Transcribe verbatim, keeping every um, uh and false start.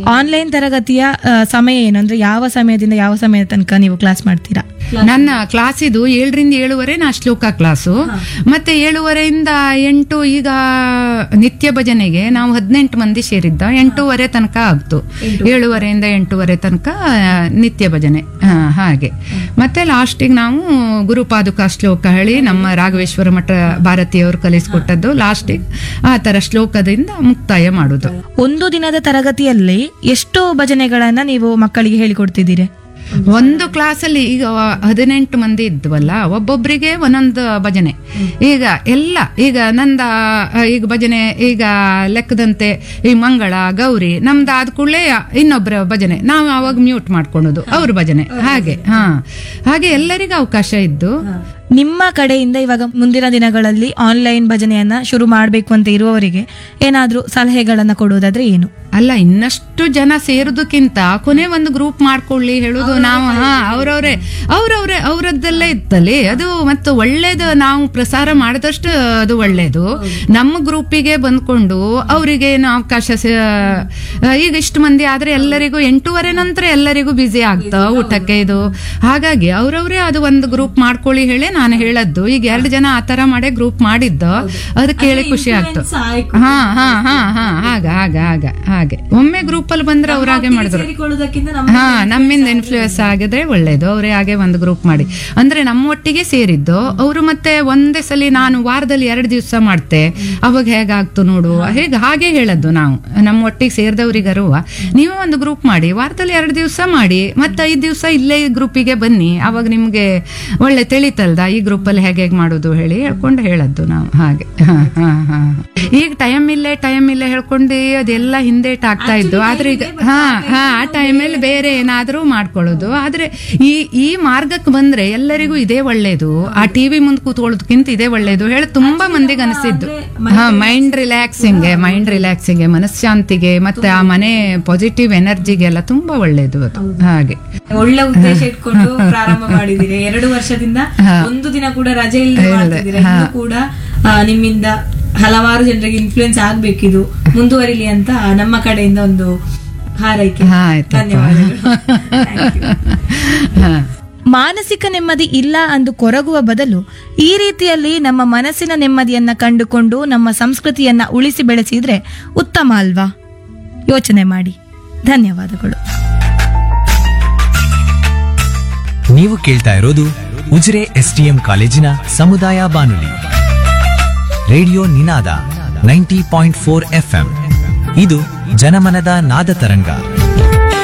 Online ತರಗತಿಯ ಆ, ಸಮಯ ಏನು ಅಂದ್ರೆ ಯಾವ ಸಮಯದಿಂದ ಯಾವ ಸಮಯದ ತನಕ ನೀವು ಕ್ಲಾಸ್ ಮಾಡ್ತೀರಾ? ನನ್ನ ಕ್ಲಾಸ್ ಇದು ಏಳರಿಂದ ಏಳುವರೆ ನಾ ಶ್ಲೋಕ ಕ್ಲಾಸು, ಮತ್ತೆ ಏಳುವರೆಯಿಂದ ಎಂಟು. ಈಗ ನಿತ್ಯ ಭಜನೆಗೆ ನಾವು ಹದಿನೆಂಟು ಮಂದಿ ಸೇರಿದ್ದ, ಎಂಟೂವರೆ ತನಕ ಆಗ್ತು. ಏಳುವರೆಯಿಂದ ಎಂಟೂವರೆ ತನಕ ಆ, ನಿತ್ಯ ಭಜನೆ ಆ, ಹಾಗೆ. ಮತ್ತೆ ಲಾಸ್ಟಿಗೆ ನಾವು ಗುರುಪಾದುಕ ಶ್ಲೋಕ ಹೇಳಿ ನಮ್ಮ ರಾಘವೇಶ್ವರ ಮಠ ಭಾರತೀಯವರು ಕಲಿಸ್ಕೊಟ್ಟದ್ದು, ಲಾಸ್ಟಿಗೆ ಆ ತರ ಶ್ಲೋಕದಿಂದ ಮುಕ್ತಾಯ ಮಾಡುದು. ಒಂದು ದಿನದ ತರಗತಿಯಲ್ಲಿ ಎಷ್ಟು ಭಜನೆಗಳನ್ನ ನೀವು ಮಕ್ಕಳಿಗೆ ಹೇಳಿಕೊಡ್ತಿದ್ದೀರಿ? ಒಂದು ಕ್ಲಾಸಲ್ಲಿ ಈಗ ಹದಿನೆಂಟು ಮಂದಿ ಇದ್ವಲ್ಲ, ಒಬ್ಬೊಬ್ಬರಿಗೆ ಒಂದೊಂದು ಭಜನೆ. ಈಗ ಎಲ್ಲ ಈಗ ನಂದ ಈಗ ಭಜನೆ ಈಗ ಲೆಕ್ಕದಂತೆ ಈ ಮಂಗಳ ಗೌರಿ ನಮ್ದು ಆದ ಕೂಡಲೇ ಇನ್ನೊಬ್ಬರ ಭಜನೆ, ನಾವು ಅವಾಗ ಮ್ಯೂಟ್ ಮಾಡ್ಕೊಳೋದು ಅವ್ರ ಭಜನೆ, ಹಾಗೆ ಹಾ ಹಾಗೆ ಎಲ್ಲರಿಗೂ ಅವಕಾಶ ಇದ್ದು. ನಿಮ್ಮ ಕಡೆಯಿಂದ ಇವಾಗ ಮುಂದಿನ ದಿನಗಳಲ್ಲಿ ಆನ್ಲೈನ್ ಭಜನೆಯನ್ನ ಶುರು ಮಾಡಬೇಕು ಅಂತ ಇರುವವರಿಗೆ ಏನಾದ್ರೂ ಸಲಹೆಗಳನ್ನ ಕೊಡುವುದಾದ್ರೆ ಏನು? ಅಲ್ಲ, ಇನ್ನಷ್ಟು ಜನ ಸೇರುದಕ್ಕಿಂತ ಕೊನೆ ಒಂದು ಗ್ರೂಪ್ ಮಾಡ್ಕೊಳ್ಳಿ ಹೇಳುದು ನಾವು. ಹಾ ಅವ್ರವ್ರೆ ಅವ್ರವ್ರೆ ಅವರದ್ದಲ್ಲೇ ಇತ್ತಲ್ಲಿ ಅದು ಮತ್ತು ಒಳ್ಳೇದು. ನಾವು ಪ್ರಸಾರ ಮಾಡಿದಷ್ಟು ಅದು ಒಳ್ಳೇದು. ನಮ್ಮ ಗ್ರೂಪಿಗೆ ಬಂದ್ಕೊಂಡು ಅವರಿಗೆ ಏನು ಅವಕಾಶ ಸ- ಈಗ ಇಷ್ಟು ಮಂದಿ ಆದ್ರೆ ಎಲ್ಲರಿಗೂ ಎಂಟೂವರೆ ನಂತರ ಎಲ್ಲರಿಗೂ ಬ್ಯುಸಿ ಆಗ್ತಾ ಊಟಕ್ಕೆ ಇದು. ಹಾಗಾಗಿ ಅವ್ರವ್ರೆ ಅದು ಒಂದು ಗ್ರೂಪ್ ಮಾಡ್ಕೊಳ್ಳಿ ಹೇಳಿ ನಾನು ಹೇಳದ್ದು. ಈಗ ಎರಡು ಜನ ಆ ತರ ಮಾಡೇ ಗ್ರೂಪ್ ಮಾಡಿದ್ದು, ಅದಕ್ಕೆ ಹೇಳಿ ಖುಷಿ ಆಗ್ತು. ಹಾ ಹಾ ಹಾ ಹಾ ಆಗ ಆಗ ಆಗ ಹಾಗೆ ಒಮ್ಮೆ ಗ್ರೂಪ್ ಅಲ್ಲಿ ಬಂದ್ರೆ ಅವ್ರ ಹಾಗೆ ಮಾಡಿದ್ರು. ಹಾ ನಮ್ಮಿಂದ ಇನ್ಫ್ಲೂಯೆನ್ಸ್ ಆಗಿದ್ರೆ ಒಳ್ಳೇದು. ಅವರೇ ಹಾಗೆ ಒಂದು ಗ್ರೂಪ್ ಮಾಡಿ ಅಂದ್ರೆ ನಮ್ಮ ಒಟ್ಟಿಗೆ ಸೇರಿದ್ದು ಅವರು. ಮತ್ತೆ ಒಂದೇ ಸಲ ನಾನು ವಾರದಲ್ಲಿ ಎರಡು ದಿವಸ ಮಾಡ್ತೆ, ಅವಾಗ ಹೇಗಾಗ್ತು ನೋಡು ಹೇಗೆ ಹಾಗೆ ಹೇಳದ್ದು ನಾವು ನಮ್ಮ ಒಟ್ಟಿಗೆ ಸೇರಿದವ್ರಿಗರುವ. ನೀವು ಒಂದು ಗ್ರೂಪ್ ಮಾಡಿ ವಾರದಲ್ಲಿ ಎರಡು ದಿವಸ ಮಾಡಿ, ಮತ್ತೆ ಐದ್ ದಿವಸ ಇಲ್ಲೇ ಗ್ರೂಪಿಗೆ ಬನ್ನಿ, ಅವಾಗ ನಿಮ್ಗೆ ಒಳ್ಳೆ ತಿಳಿತಲ್ದ ಈ ಗ್ರೂಪ್ ಅಲ್ಲಿ ಹೇಗೆ ಹೇಗೆ ಮಾಡೋದು ಹೇಳಿ ಹೇಳ್ಕೊಂಡು ಹೇಳದ್ದು ನಾವು ಹಾಗೆ. ಹಾ ಹಾ ಹಾ ಈಗ ಟೈಮ್ ಇಲ್ಲೇ ಟೈಮ್ ಇಲ್ಲೇ ಹೇಳ್ಕೊಂಡು ಅದೆಲ್ಲ ಹಿಂದೇಟ್ ಆಗ್ತಾ ಇದ್ದು. ಆದ್ರೆ ಈಗ ಹಾ ಹಾ ಆ ಟೈಮಲ್ಲಿ ಬೇರೆ ಏನಾದ್ರೂ ಮಾಡ್ಕೊಳ್ಳೋದು. ಆದ್ರೆ ಈ ಈ ಮಾರ್ಗಕ್ಕೆ ಬಂದ್ರೆ ಎಲ್ಲರಿಗೂ ಇದೇ ಒಳ್ಳೇದು. ಆ ಟಿವಿ ಮುಂದೆ ಕೂತ್ಕೊಳ್ಳೋದಕ್ಕಿಂತ ಇದೇ ಒಳ್ಳೇದು ಹೇಳಿ ತುಂಬಾ ಮಂದಿಗೆ ಅನಿಸಿದ್ದು. ಹಾ ಮೈಂಡ್ ರಿಲ್ಯಾಕ್ಸಿಂಗ್ ಮೈಂಡ್ ರಿಲ್ಯಾಕ್ಸಿಂಗ್ ಮನಃಶಾಂತಿಗೆ ಮತ್ತೆ ಆ ಮನೆ ಪಾಸಿಟಿವ್ ಎನರ್ಜಿಗೆಲ್ಲ ತುಂಬಾ ಒಳ್ಳೇದು ಅದು. ಹಾಗೆ ಒಳ್ಳೆ ಉದ್ದೇಶ ಇಟ್ಕೊಂಡು ಪ್ರಾರಂಭ ಮಾಡಿದಿರಿ. ಎರಡು ವರ್ಷದಿಂದ ಒಂದು ದಿನ ಕೂಡ ರಜೆ ಇಲ್ಲದೆ ಮಾಡ್ತಿದ್ದೀರಾ. ಇನ್ನು ಕೂಡ ಆ, ನಿಮ್ಮಿಂದ ಹಲವಾರು ಜನರಿಗೆ ಇನ್ಫ್ಲೂಯೆನ್ಸ್ ಆಗ್ಬೇಕಿದು, ಮುಂದುವರಿಲಿ ಅಂತ ನಮ್ಮ ಕಡೆಯಿಂದ ಒಂದು ಹಾರೈಕೆ. ಧನ್ಯವಾದಗಳು. ಮಾನಸಿಕ ನೆಮ್ಮದಿ ಇಲ್ಲ ಅಂದು ಕೊರಗುವ ಬದಲು ಈ ರೀತಿಯಲ್ಲಿ ನಮ್ಮ ಮನಸ್ಸಿನ ನೆಮ್ಮದಿಯನ್ನ ಕಂಡುಕೊಂಡು ನಮ್ಮ ಸಂಸ್ಕೃತಿಯನ್ನ ಉಳಿಸಿ ಬೆಳೆಸಿದ್ರೆ ಉತ್ತಮ ಅಲ್ವಾ? ಯೋಚನೆ ಮಾಡಿ. ಧನ್ಯವಾದಗಳು. ನೀವು ಕೇಳ್ತಾ ಇರೋದು ಉಜಿರೆ ಎಸ್ಟಿಎಂ ಕಾಲೇಜಿನ ಸಮುದಾಯ ಬಾನುಲಿ ರೇಡಿಯೋ ನಿನಾದ ನೈಂಟಿ ಪಾಯಿಂಟ್ ಫೋರ್ ಎಫ್ಎಂ. ಇದು ಜನಮನದ ನಾದ ತರಂಗ.